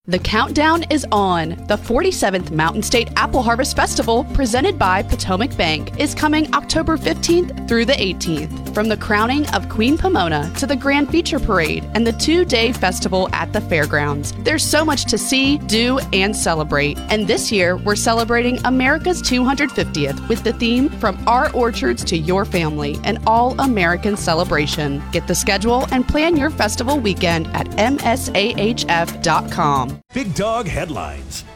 The countdown is on. The 47th Mountain State Apple Harvest Festival, presented by Potomac Bank, is coming October 15th through the 18th. From the crowning of Queen Pomona to the Grand Feature Parade and the 2-day festival at the fairgrounds, there's so much to see, do, and celebrate. And this year, we're celebrating America's 250th with the theme From Our Orchards to Your Family, an all-American celebration. Get the schedule and plan your festival weekend at msahf.com. Big Dog Headlines.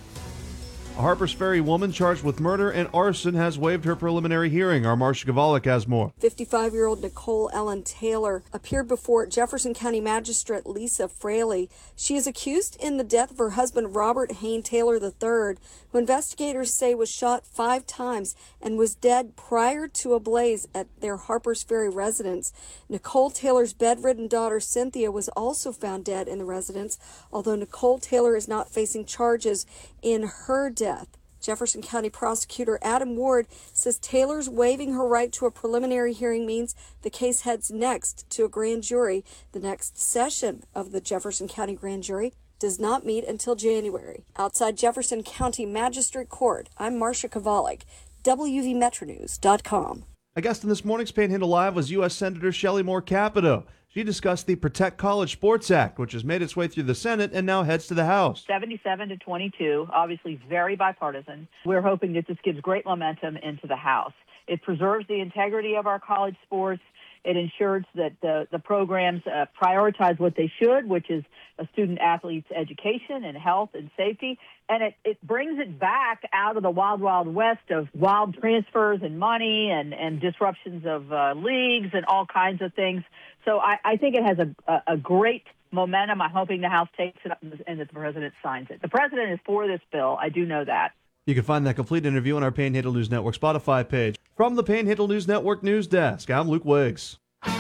A Harpers Ferry woman charged with murder and arson has waived her preliminary hearing. Our Marcia Gavalik has more. 55-year-old Nicole Ellen Taylor appeared before Jefferson County Magistrate Lisa Fraley. She is accused in the death of her husband, Robert Hayne Taylor III, who investigators say was shot 5 times and was dead prior to a blaze at their Harpers Ferry residence. Nicole Taylor's bedridden daughter, Cynthia, was also found dead in the residence, although Nicole Taylor is not facing charges in her death. Jefferson County Prosecutor Adam Ward says Taylor's waiving her right to a preliminary hearing means the case heads next to a grand jury. The next session of the Jefferson County Grand Jury does not meet until January. Outside Jefferson County Magistrate Court, I'm Marcia Kavalik, WVMetroNews.com. A guest in this morning's Panhandle Live was U.S. Senator Shelley Moore Capito. She discussed the Protect College Sports Act, which has made its way through the Senate and now heads to the House. 77-22, obviously very bipartisan. We're hoping that this gives great momentum into the House. It preserves the integrity of our college sports. It ensures that the programs prioritize what they should, which is a student-athlete's education and health and safety. And it brings it back out of the wild, wild west of wild transfers and money and disruptions of leagues and all kinds of things. So I think it has a great momentum. I'm hoping the House takes it up and that the president signs it. The president is for this bill. I do know that. You can find that complete interview on our Panhandle News Network Spotify page. From the Panhandle News Network News Desk, I'm Luke Wiggs.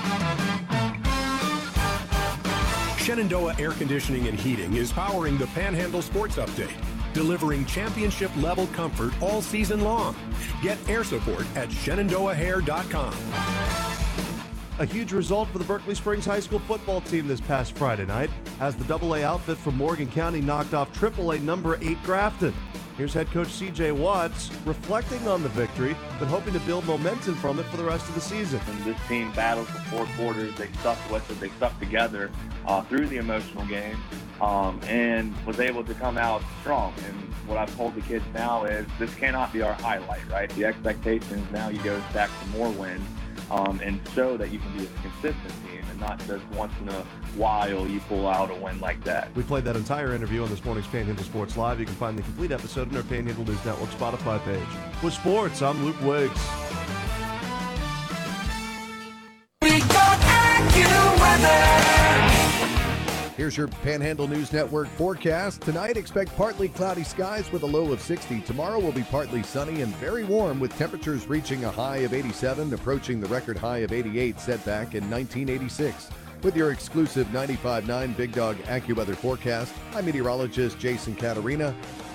Shenandoah Air Conditioning and Heating is powering the Panhandle Sports Update, delivering championship-level comfort all season long. Get air support at ShenandoahHair.com. A huge result for the Berkeley Springs High School football team this past Friday night as the AA outfit from Morgan County knocked off AAA number 8 Grafton. Here's head coach C.J. Watts reflecting on the victory, but hoping to build momentum from it for the rest of the season. And this team battled for 4 quarters. They stuck with it. They stuck together through the emotional game and was able to come out strong. And what I've told the kids now is this cannot be our highlight, right? The expectation is now you go stack some more wins and show that you can be a consistent team and not just once in a while you pull out a win like that. We played that entire interview on this morning's Panhandle Sports Live. You can find the complete episode on our Panhandle News Network Spotify page. With sports, I'm Luke Wiggs. Here's your Panhandle News Network forecast. Tonight, expect partly cloudy skies with a low of 60. Tomorrow will be partly sunny and very warm with temperatures reaching a high of 87, approaching the record high of 88 set back in 1986. With your exclusive 95.9 Big Dog AccuWeather forecast, I'm meteorologist Jason Catarina.